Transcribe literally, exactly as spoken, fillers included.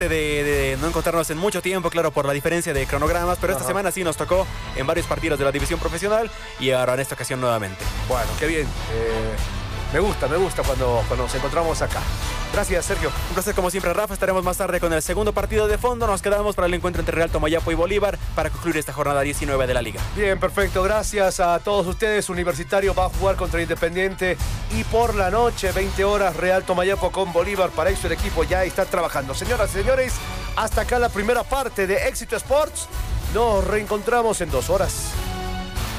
De, de no encontrarnos en mucho tiempo, claro, por la diferencia de cronogramas, pero esta Ajá. semana sí nos tocó en varios partidos de la división profesional y ahora en esta ocasión nuevamente. Bueno, qué bien. Eh, me gusta, me gusta cuando, cuando nos encontramos acá. Gracias, Sergio. Un placer como siempre, Rafa. Estaremos más tarde con el segundo partido de fondo. Nos quedamos para el encuentro entre Real Tomayapo y Bolívar para concluir esta jornada diecinueve de la Liga. Bien, perfecto. Gracias a todos ustedes. Universitario va a jugar contra Independiente y por la noche, veinte horas, Real Tomayapo con Bolívar. Para eso el equipo ya está trabajando. Señoras y señores, hasta acá la primera parte de Éxito Sports. Nos reencontramos en dos horas.